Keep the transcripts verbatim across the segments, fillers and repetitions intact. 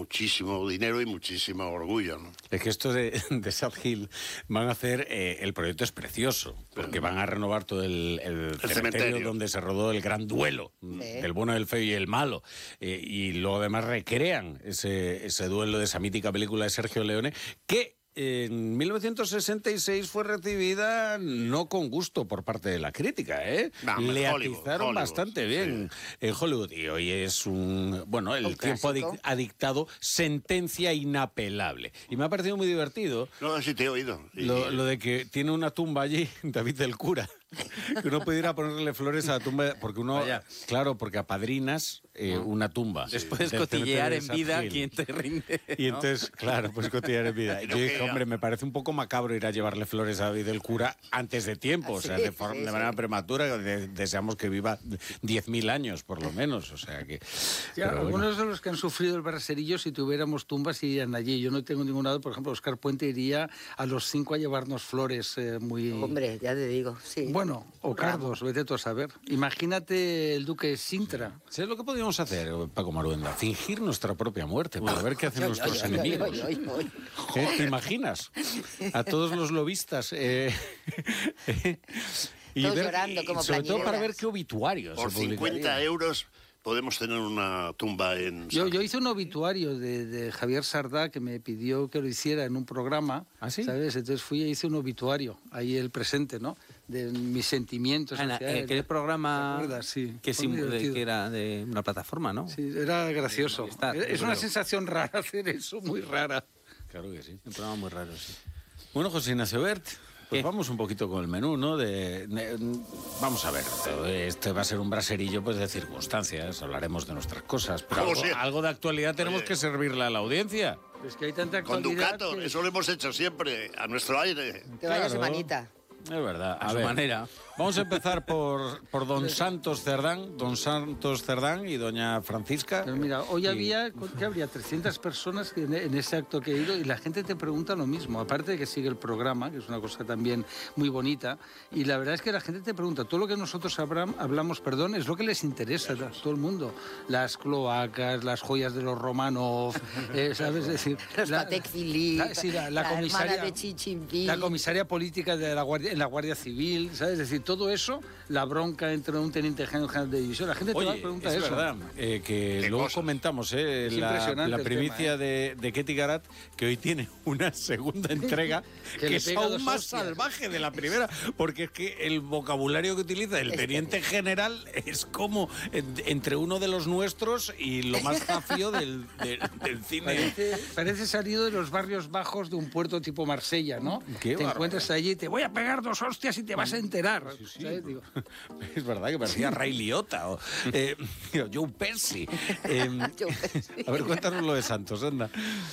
muchísimo dinero y muchísimo orgullo, ¿no? Es que esto de, de Sad Hill van a hacer, eh, el proyecto es precioso, porque van a renovar todo el, el, el cementerio, cementerio donde se rodó el gran duelo, sí. El bueno, el feo y el malo, eh, y luego además recrean ese, ese duelo de esa mítica película de Sergio Leone, que en mil novecientos sesenta y seis fue recibida no con gusto por parte de la crítica, ¿eh? No, Le atizaron bastante bien sí. en Hollywood. Y hoy es un... Bueno, el un tiempo adic ha dictado sentencia inapelable. Y me ha parecido muy divertido... No, sí te he oído. Sí. Lo, lo de que tiene una tumba allí, David del Cura, que uno pudiera ponerle flores a la tumba, porque uno... Vaya. Claro, porque apadrinas eh, una tumba. Después cotillear en vida quien te rinde, ¿no? Y entonces, claro, pues cotillear en vida. Yo dije, hombre, me parece un poco macabro ir a llevarle flores a David del Cura antes de tiempo, o sea, de, forma, sí, de manera sí. prematura. De, deseamos que viva diez mil años, por lo menos, o sea que... Ya, algunos bueno. de los que han sufrido el braserillo, si tuviéramos tumbas, irían allí. Yo no tengo ningún lado, por ejemplo, Oscar Puente iría a los cinco a llevarnos flores eh, muy... Hombre, ya te digo, sí. Bueno, o Cardos, vete tú a saber. Imagínate el duque Sintra. ¿Sabes lo que podríamos hacer, Paco Maruenda? Fingir nuestra propia muerte, para ver qué hacen ay, nuestros ay, enemigos. Ay, ay, ay, ay. ¿Eh? ¿Te imaginas? A todos los lobistas. Eh, eh, y todos ver, llorando como y sobre todo para ver qué obituarios. Por cincuenta euros... podemos tener una tumba en... Yo, yo hice un obituario de, de Javier Sardá que me pidió que lo hiciera en un programa, ¿ah, sí? ¿sabes? Entonces fui e hice un obituario, ahí el presente, ¿no? De mis sentimientos. Ana, hacia él. ¿Qué programa sí, que, sim, de, que era de una plataforma, no? Sí, era gracioso. Está, es pero... una sensación rara hacer eso, muy rara. Claro que sí. Un programa muy raro, sí. Bueno, José Ignacio Bert... Pues vamos un poquito con el menú, ¿no? De, de, vamos a ver, este va a ser un braserillo pues de circunstancias, hablaremos de nuestras cosas, pero algo, algo de actualidad tenemos Oye. que servirle a la audiencia. Es que hay tanta actualidad. Con Ducato, que... eso lo hemos hecho siempre, a nuestro aire. Que vaya claro. semanita. Es verdad. A, a su ver, manera. Vamos a empezar por, por don Santos Cerdán, don Santos Cerdán y doña Francisca. Pero mira, hoy y... había, ¿qué habría? trescientas personas en, en ese acto que he ido y la gente te pregunta lo mismo, aparte de que sigue el programa, que es una cosa también muy bonita, y la verdad es que la gente te pregunta, todo lo que nosotros hablamos, hablamos perdón, es lo que les interesa a todo el mundo. Las cloacas, las joyas de los Romanov, eh, ¿sabes? Es decir, los Patek Philippe, la, sí, la, la, la comisaria, de Chichimpí. La comisaria política de la Guardia, en la Guardia Civil, ¿sabes? Es decir, todo eso, la bronca entre un teniente general de división, la gente Oye, te va a preguntar es eso. verdad, eh, que luego cosas? comentamos eh, es la, la primicia tema, ¿eh? de, de Ketty Garat, que hoy tiene una segunda entrega que, que es aún más hostias. salvaje de la primera, porque es que el vocabulario que utiliza el teniente general es como en, entre uno de los nuestros y lo más zafio del, del, del cine. Parece, parece salido de los barrios bajos de un puerto tipo Marsella, ¿no? Qué te barro. encuentras allí, te voy a pegar dos hostias y te vas a enterar. Sí, sí. Digo. Es verdad que parecía Ray Liotta o eh, Joe Pesci. Eh, a ver, cuéntanos lo de Santos, anda.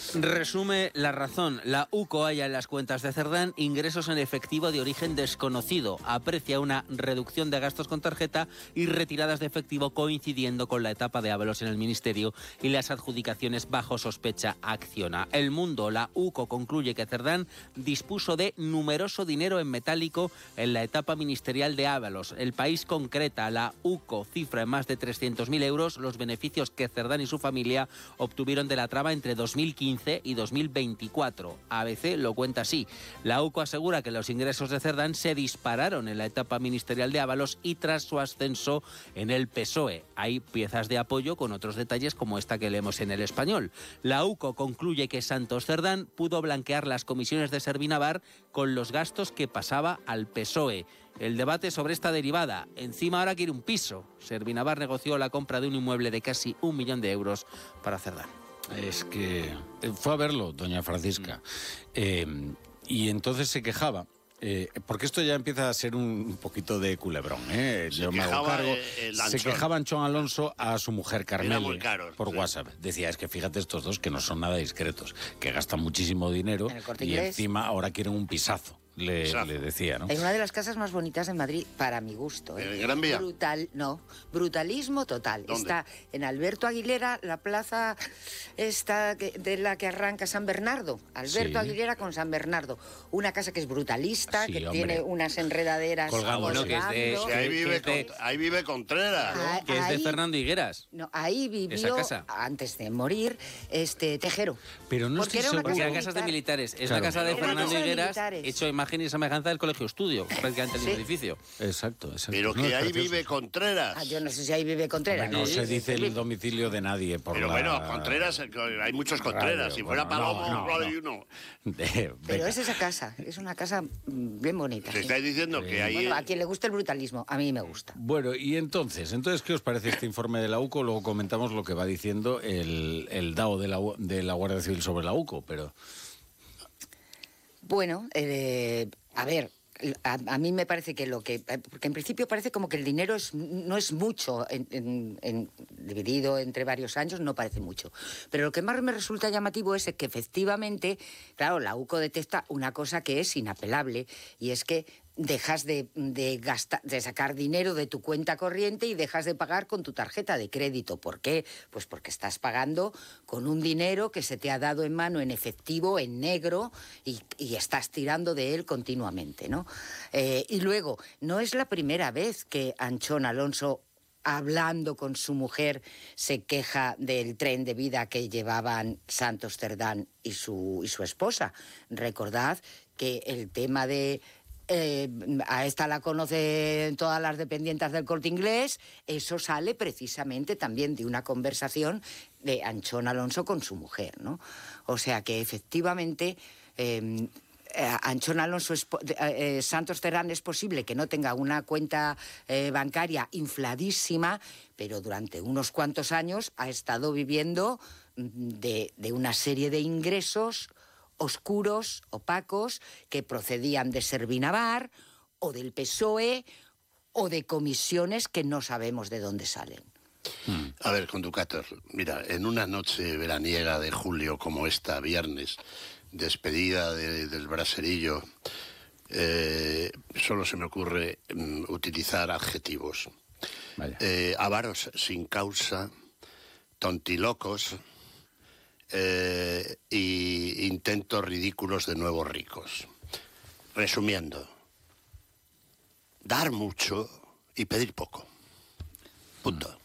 Resume La Razón. La U C O halla en las cuentas de Cerdán ingresos en efectivo de origen desconocido. Aprecia una reducción de gastos con tarjeta y retiradas de efectivo coincidiendo con la etapa de Ábalos en el Ministerio y las adjudicaciones bajo sospecha Acciona. El Mundo. La U C O concluye que Cerdán dispuso de numeroso dinero en metálico en la etapa ministerial de Ábalos. El País concreta, la U C O cifra en más de trescientos mil euros los beneficios que Cerdán y su familia obtuvieron de la trama entre dos mil quince y dos mil veinticuatro. A B C lo cuenta así. La U C O asegura que los ingresos de Cerdán se dispararon en la etapa ministerial de Ábalos y tras su ascenso en el P S O E. Hay piezas de apoyo con otros detalles como esta que leemos en El Español. La U C O concluye que Santos Cerdán pudo blanquear las comisiones de Servinavar con los gastos que pasaba al P S O E. El debate sobre esta derivada. Encima ahora quiere un piso. Servinavar negoció la compra de un inmueble de casi un millón de euros para Cerdán. Es que fue a verlo, doña Francisca, eh, y entonces se quejaba. Eh, porque esto ya empieza a ser un poquito de culebrón, ¿eh? Se Yo me hago cargo. El se quejaba Anchón Alonso a su mujer Carmele por sí. WhatsApp. Decía, es que fíjate estos dos que no son nada discretos, que gastan muchísimo dinero y inglés. encima ahora quieren un pisazo. le, le decía, ¿no? Es una de las casas más bonitas de Madrid, para mi gusto. ¿eh? ¿En Gran Vía? Brutal, no, brutalismo total. ¿Dónde? Está en Alberto Aguilera, la plaza esta que- de la que arranca San Bernardo. Alberto Sí. Aguilera con San Bernardo. Una casa que es brutalista, Sí, que hombre. tiene unas enredaderas Colgamos, bueno, que es de- colgando. Sí, ahí, que- vive que es de- Con- ahí vive Contreras. Ah, Que es de ahí- Fernando Higueras. No, ahí Esa vivió, casa. antes de morir, este Tejero. Pero no Porque estoy era una seguro. Porque casa eran casas de militar. militares. Es Claro. la casa de Era una Fernando casa de Higueras, militares. hecho imagen y semejanza del Colegio Estudio, prácticamente el Sí. mismo edificio. Exacto, exacto. Pero No, que es ahí precioso. vive Contreras. Ah, yo no sé si ahí vive Contreras. No Sí, se sí, dice sí. el domicilio de nadie por Pero la... bueno, Contreras, eh, hay muchos Contreras. Radio, Si fuera bueno, no, Palomo, no, solo no. hay uno. De- Pero venga. es esa casa, es una casa mm, bien bonita. Se sí. estáis diciendo que ahí... Bueno, a quien le guste el brutalismo, a mí me gusta. Bueno, y entonces, entonces, ¿qué os parece este informe de la U C O? Luego comentamos lo que va diciendo el, el D A O de la, U- de la Guardia Civil sobre la U C O, pero... Bueno, eh, a ver, a, a mí me parece que lo que... eh, Porque en principio parece como que el dinero es, no es mucho, en- en- en- dividido entre varios años, no parece mucho. Pero lo que más me resulta llamativo es que efectivamente, claro, la U C O detecta una cosa que es inapelable, y es que dejas de, de, gastar, de sacar dinero de tu cuenta corriente y dejas de pagar con tu tarjeta de crédito. ¿Por qué? Pues porque estás pagando con un dinero que se te ha dado en mano en efectivo, en negro, y, y estás tirando de él continuamente, ¿no? Eh, y luego, no es la primera vez que Anchón Alonso, hablando con su mujer, se queja del tren de vida que llevaban Santos Cerdán y su, y su esposa. Recordad que el tema de... Eh, a esta la conocen todas las dependientes del Corte Inglés, eso sale precisamente también de una conversación de Anchón Alonso con su mujer, ¿no? O sea que efectivamente... Eh, eh, Anchón Alonso, es, eh, Santos Cerdán es posible que no tenga una cuenta eh, bancaria infladísima, pero durante unos cuantos años ha estado viviendo de, de una serie de ingresos oscuros, opacos, que procedían de Servinavar o del P S O E o de comisiones que no sabemos de dónde salen. A ver, conductor, mira, en una noche veraniega de julio como esta, viernes, despedida de- del braserillo, eh, solo se me ocurre mm, utilizar adjetivos. Vaya. Eh, avaros sin causa, tontilocos eh, y intentos ridículos de nuevos ricos. Resumiendo, dar mucho y pedir poco. Punto.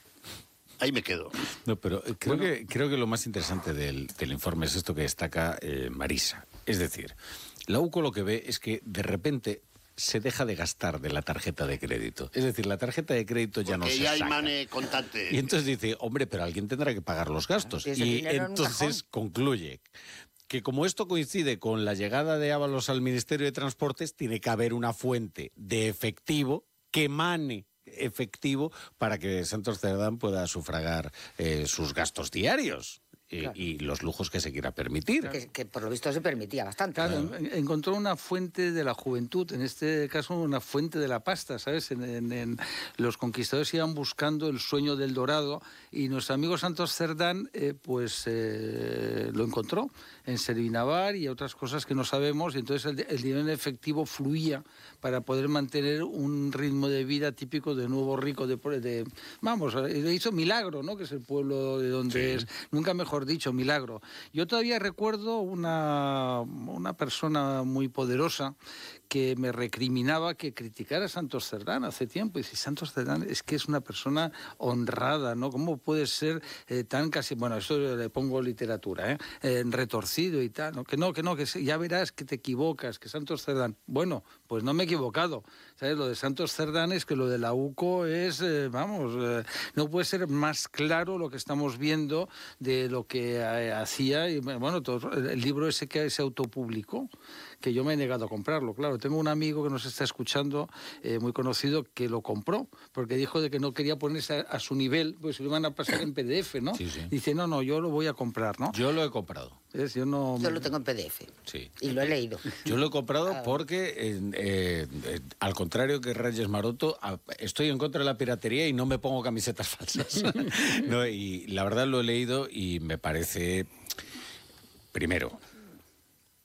Ahí me quedo. No, pero eh, creo, que, creo que lo más interesante del, del informe es esto que destaca eh, Marisa. Es decir, la U C O lo que ve es que de repente se deja de gastar de la tarjeta de crédito. Es decir, la tarjeta de crédito ya no Porque se ya hay saca. mane contante. Y entonces dice, hombre, pero alguien tendrá que pagar los gastos. Tienes el Y dinero en un entonces cajón. concluye que como esto coincide con la llegada de Ábalos al Ministerio de Transportes, tiene que haber una fuente de efectivo que mane efectivo para que Santos Cerdán pueda sufragar eh, sus gastos diarios eh, Claro. y los lujos que se quiera permitir. Que, que por lo visto se permitía bastante. Claro, en- encontró una fuente de la juventud, en este caso una fuente de la pasta, ¿sabes? En, en- en- los conquistadores iban buscando el sueño del dorado y nuestro amigo Santos Cerdán eh, pues eh, lo encontró en Servinavar y otras cosas que no sabemos, y entonces el, el dinero en efectivo fluía para poder mantener un ritmo de vida típico de nuevo rico, de, de vamos, le hizo Milagro, ¿no? Que es el pueblo de donde es, nunca mejor dicho, Milagro. Yo todavía recuerdo una, una persona muy poderosa que me recriminaba que criticara a Santos Cerdán hace tiempo. Y dice, Santos Cerdán es que es una persona honrada, ¿no? ¿Cómo puede ser eh, tan casi, bueno, esto le pongo literatura, ¿eh? Eh, retorcido y tal, ¿no? Que no, que no, que ya verás que te equivocas, que Santos Cerdán... Bueno, pues no me he equivocado. ¿Sabes? Lo de Santos Cerdán es que lo de la U C O es, eh, vamos, eh, no puede ser más claro lo que estamos viendo de lo que eh, hacía. Y bueno, todo, el libro ese que se autopublicó, que yo me he negado a comprarlo, claro. Tengo un amigo que nos está escuchando, eh, muy conocido, que lo compró, porque dijo de que no quería ponerse a, a su nivel, pues se lo iban a pasar en P D F, ¿no? Sí, sí. Dice, no, no, yo lo voy a comprar, ¿no? Yo lo he comprado. ¿Ves? Yo no... Yo lo tengo en P D F. Sí. Y lo he leído. Yo lo he comprado porque, eh, eh, eh, al contrario que Reyes Maroto, a, estoy en contra de la piratería y no me pongo camisetas falsas. No, y la verdad lo he leído y me parece, primero,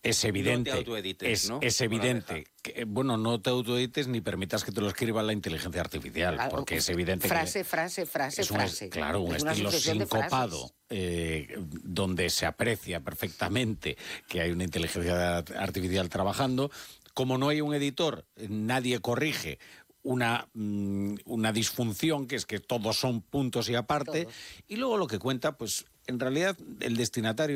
Es evidente, no te autoedites, es, ¿no? es evidente. Que, bueno, no te autoedites ni permitas que te lo escriba la inteligencia artificial, Claro, porque es evidente frase, que... frase, frase, es un, frase. Claro, un Es una estilo sucesión de sincopado, frases. eh, donde se aprecia perfectamente que hay una inteligencia artificial trabajando. Como no hay un editor, nadie corrige una, mm, una disfunción, que es que todos son puntos y aparte, Todos. y luego lo que cuenta, pues, en realidad, el destinatario